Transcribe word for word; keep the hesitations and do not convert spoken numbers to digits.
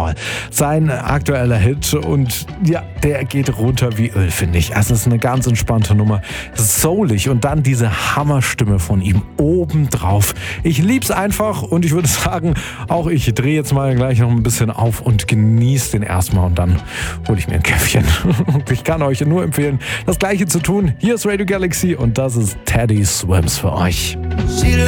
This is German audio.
Fall sein aktueller Hit und ja, der geht runter wie Öl, finde ich. Es ist eine ganz entspannte Nummer, soulig und dann diese Hammerstimme von ihm obendrauf. Ich lieb's einfach und ich würde sagen, auch ich drehe jetzt mal gleich noch ein bisschen auf und genieße den erstmal und dann hole ich mir ein Käffchen. Ich kann euch nur empfehlen, das Gleiche zu tun. Hier ist Radio Galaxy und das ist Teddy Swims für euch. She